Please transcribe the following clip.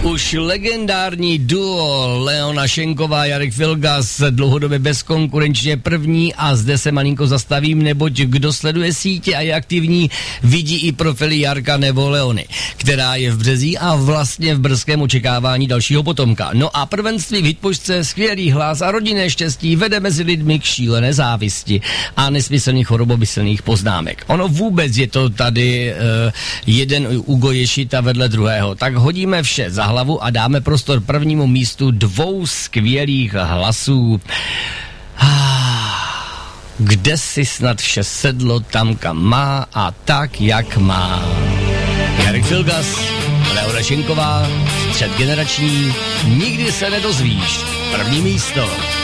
Už legendární duo Leona Schenková, Jarek Vilgas, dlouhodobě bezkonkurenčně první a zde se malinko zastavím, neboť kdo sleduje sítě a je aktivní, vidí i profily Jarka nebo Leony, která je v březí a vlastně v brzkém očekávání dalšího potomka. No a prvenství v hitpočce, skvělý hlas a rodinné štěstí vede mezi lidmi k šílené závisti a nesmyslných chorobomyslných poznámek. Ono vůbec je to tady jeden Ugo Ješita vedle druhého, tak hodíme vše za hlavu a dáme prostor prvnímu místu dvou skvělých hlasů. Kde si snad vše sedlo tam, kam má a tak, jak má. Jarek Vilgas, Leona Schenková, střed generační, nikdy se nedozvíš. První místo.